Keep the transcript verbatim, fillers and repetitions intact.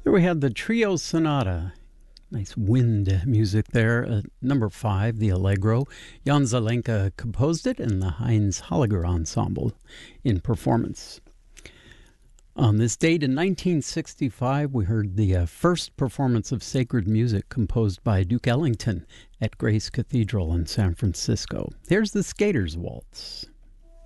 There we had the Trio Sonata. Nice wind music there. Uh, number five, the Allegro. Jan Zelenka composed it, and the Heinz Holliger Ensemble in performance. On this date in nineteen sixty-five, we heard the uh, first performance of sacred music composed by Duke Ellington at Grace Cathedral in San Francisco. Here's the Skaters Waltz.